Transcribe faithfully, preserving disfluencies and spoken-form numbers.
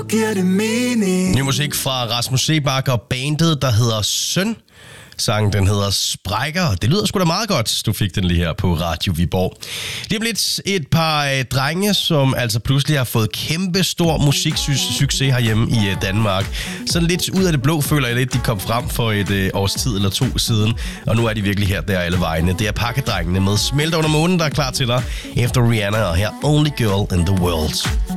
giver det mening. Ny musik fra Rasmus Seebach og bandet, der hedder Søn. Sangen, den hedder Sprækker. Det lyder sgu da meget godt, du fik den lige her på Radio Viborg. Lige om lidt et par øh, drenge, som altså pludselig har fået kæmpe stor musiksucces herhjemme i øh, Danmark. Sådan lidt ud af det blå, føler jeg lidt, de kom frem for et øh, års tid eller to siden. Og nu er de virkelig her, der alle vegne. Det er Pakkedrengene med Smelter under månen, der er klar til dig efter Rihanna og her Only Girl in the World.